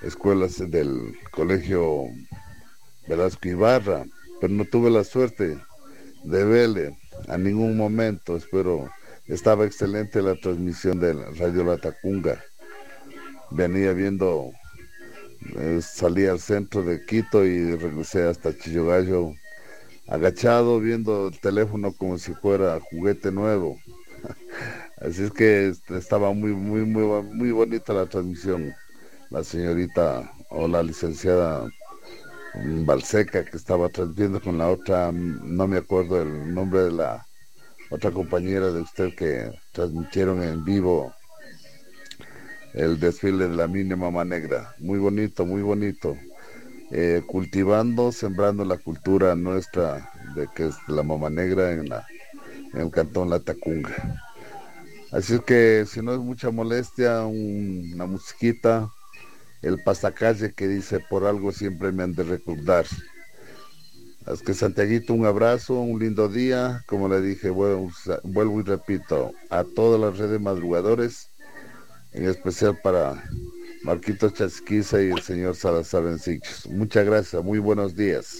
escuelas del colegio Velasco Ibarra, pero no tuve la suerte de verle a ningún momento, pero estaba excelente la transmisión de la Radio Latacunga. Venía viendo, salí al centro de Quito y regresé hasta Chillogallo, agachado viendo el teléfono como si fuera juguete nuevo. Así es que estaba muy bonita la transmisión. La señorita o la licenciada Balseca que estaba transmitiendo con la otra, no me acuerdo el nombre de la otra compañera de usted que transmitieron en vivo el desfile de la mini Mama Negra. Muy bonito, muy bonito. Cultivando, sembrando la cultura nuestra de que es la Mama Negra en el cantón Latacunga. Así es que si no es mucha molestia, una musiquita, el pasacalle que dice por algo siempre me han de recordar. Así que Santiaguito, un abrazo, un lindo día. Como le dije, vuelvo y repito, a todas las redes madrugadores, en especial para Marquito Chasquiza y el señor Salazar Encichos. Muchas gracias, muy buenos días.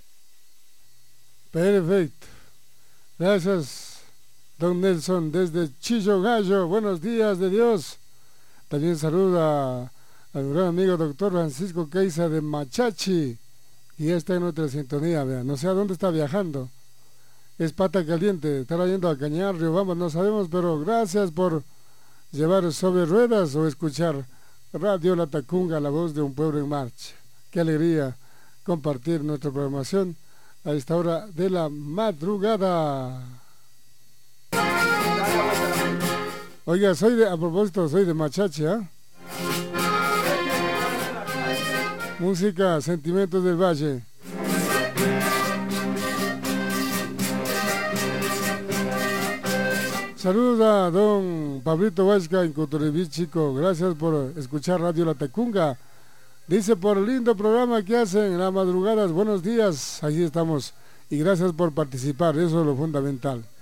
Perfecto. Gracias, don Nelson, desde Chillo Gallo. Buenos días de Dios. También saluda al gran amigo doctor Francisco Queiza de Machachi. Y ya está en otra sintonía, vean. No sé a dónde está viajando. Es pata caliente, estará yendo a Cañarrio, vamos, no sabemos, pero gracias por llevar sobre ruedas o escuchar Radio Latacunga, la voz de un pueblo en marcha. Qué alegría compartir nuestra programación a esta hora de la madrugada. Oiga, a propósito, soy de Machachi, ¿eh? Música, Sentimientos del Valle. Saludos a don Pablito Huasca en Cotoreví, chico. Gracias por escuchar Radio Latacunga. Dice por el lindo programa que hacen en las madrugadas. Buenos días, allí estamos. Y gracias por participar, eso es lo fundamental.